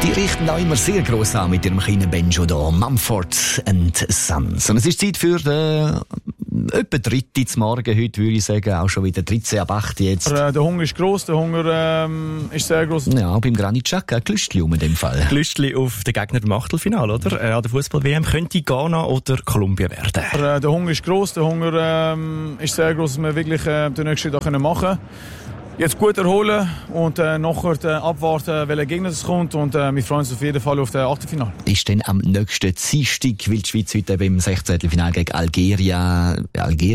Die richten auch immer sehr gross an mit ihrem kleinen Banjo da. Mumford & Sons. Und es ist Zeit für den etwa 3. zum Morgen heute, würde ich sagen. Auch schon wieder 13 ab 8 jetzt. Der Hunger ist gross, der Hunger ist sehr gross. Ja, beim Granit Xhaka ein Glüstli in dem Fall. Glüstli auf den Gegner im Achtelfinale, oder? An der Fußball-WM könnte Ghana oder Kolumbien werden. Der Hunger ist gross, der Hunger ist sehr gross, dass wir wirklich den nächsten Schritt auch machen können. Jetzt gut erholen und nachher abwarten, welcher Gegner es kommt. Und wir freuen uns auf jeden Fall auf das Achtelfinale. Ist dann am nächsten Dienstag, weil die Schweiz heute beim 16. Finale gegen Algerien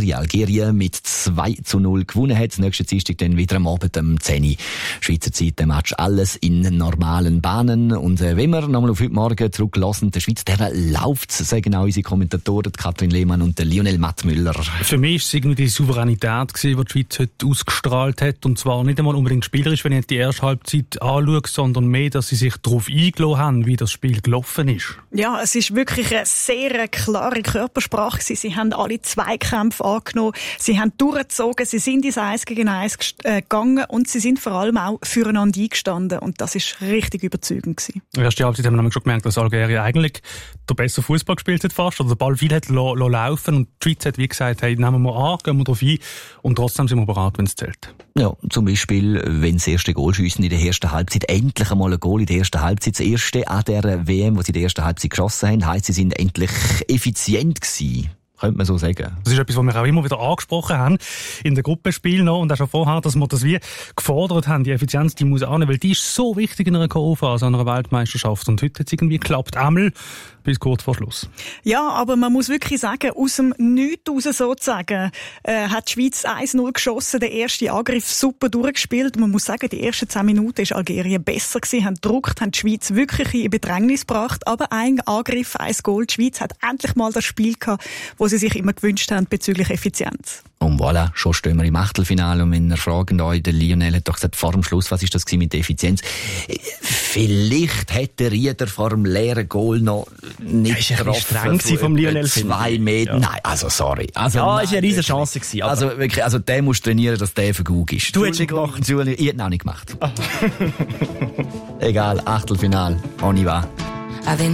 mit 2:0 gewonnen hat. Nächsten Dienstag dann wieder am Abend um 10 Uhr Schweizer Zeit, der Match. Alles in normalen Bahnen. Und wenn wir nochmal auf heute Morgen zurücklassen, der Schweiz, der läuft, sagen auch unsere Kommentatoren, Katrin Lehmann und Lionel Mattmüller. Für mich war es irgendwie die Souveränität, die die Schweiz heute ausgestrahlt hat. Und zwar nicht einmal unbedingt spielerisch, wenn ich die erste Halbzeit anschaue, sondern mehr, dass sie sich darauf eingelassen haben, wie das Spiel gelaufen ist. Ja, es ist wirklich eine sehr klare Körpersprache gewesen. Sie haben alle Zweikämpfe angenommen, sie haben durchgezogen, sie sind ins 1-gegen-1 gegangen und sie sind vor allem auch füreinander eingestanden. Und das ist richtig überzeugend gewesen. In der ersten Halbzeit haben wir nämlich schon gemerkt, dass Algerien eigentlich der bessere Fußball gespielt hat fast, oder der Ball viel hat laufen und die Schweiz hat wie gesagt, hey, nehmen wir an, gehen wir drauf ein und trotzdem sind wir bereit, wenn es zählt. Ja, zum Beispiel, wenn das erste Goal schiessen in der ersten Halbzeit, endlich einmal ein Goal in der ersten Halbzeit, das erste an der WM, wo sie in der ersten Halbzeit geschossen haben, heisst, sie sind endlich effizient gewesen. Könnte man so sagen. Das ist etwas, was wir auch immer wieder angesprochen haben, in den Gruppenspielen noch, und auch schon vorher, dass wir das wie gefordert haben, die Effizienz, die muss an, weil die ist so wichtig in einer K.O.-Phase, an einer Weltmeisterschaft, und heute hat es irgendwie geklappt, einmal bis kurz vor Schluss. Ja, aber man muss wirklich sagen, aus dem Nichts raus sozusagen, hat die Schweiz 1:0 geschossen, der erste Angriff super durchgespielt. Man muss sagen, die ersten 10 Minuten ist Algerien besser gewesen, haben gedruckt, haben die Schweiz wirklich in Bedrängnis gebracht, aber ein Angriff, ein Goal. Die Schweiz hat endlich mal das Spiel gehabt, wo sie sich immer gewünscht haben bezüglich Effizienz. Und voilà, schon stehen wir im Achtelfinale. Und wenn ihr fragen euch, der Lionel hat doch gesagt, vor dem Schluss, was ist das mit der Effizienz? Vielleicht hätte der Rieder vor dem leeren Goal noch nicht getroffen. Streng vom Lionel. 2 Meter. Ja. Nein, also sorry. Also, ja, nein, ist eine riesen Chance gewesen. Also wirklich, also der muss trainieren, dass der vergug ist. Du hättest ihn gemacht. Ich hätte ihn auch nicht gemacht. Egal, Achtelfinale. On y va.